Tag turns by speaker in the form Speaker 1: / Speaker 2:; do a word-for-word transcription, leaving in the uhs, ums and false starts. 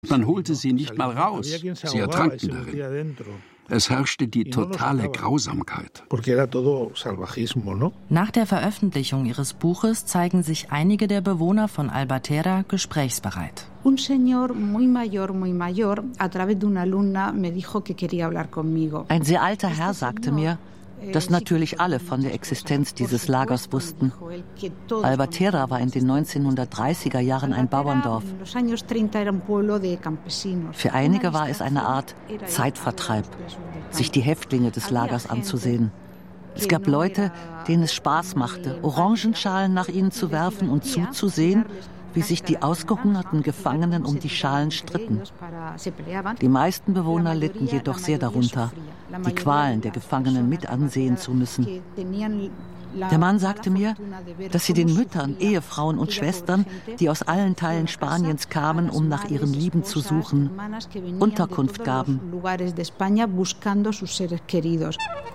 Speaker 1: Man holte sie nicht mal raus. Sie ertranken darin. Es herrschte die totale Grausamkeit.
Speaker 2: Nach der Veröffentlichung ihres Buches zeigen sich einige der Bewohner von Albatera gesprächsbereit.
Speaker 3: Un señor muy mayor, muy mayor, a través de una alumna me dijo que quería hablar conmigo.
Speaker 4: Ein sehr alter Herr sagte mir, dass natürlich alle von der Existenz dieses Lagers wussten. Albatera war in den neunzehnhundertdreißiger Jahren ein Bauerndorf. Für einige war es eine Art Zeitvertreib, sich die Häftlinge des Lagers anzusehen. Es gab Leute, denen es Spaß machte, Orangenschalen nach ihnen zu werfen und zuzusehen, wie sich die ausgehungerten Gefangenen um die Schalen stritten. Die meisten Bewohner litten jedoch sehr darunter, die Qualen der Gefangenen mit ansehen zu müssen. Der Mann sagte mir, dass sie den Müttern, Ehefrauen und Schwestern, die aus allen Teilen Spaniens kamen, um nach ihren Lieben zu suchen, Unterkunft gaben.